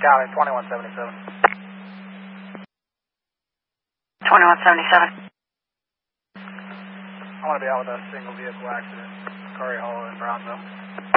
Cali, 2177. 2177. I want to be out with a single vehicle accident, Curry Hollow in Brownsville.